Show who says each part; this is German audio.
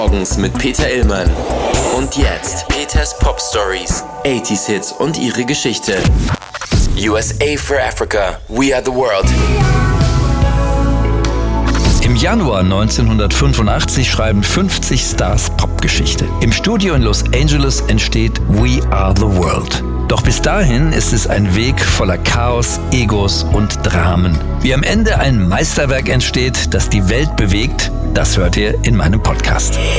Speaker 1: Morgens mit Peter Illmann. Und jetzt Peters Pop Stories, 80s Hits und ihre Geschichte. USA for Africa, we are the world.
Speaker 2: Im Januar 1985 schreiben 50 Stars Popgeschichte. Im Studio in Los Angeles entsteht We Are the World. Doch bis dahin ist es ein Weg voller Chaos, Egos und Dramen. Wie am Ende ein Meisterwerk entsteht, das die Welt bewegt, das hört ihr in meinem Podcast.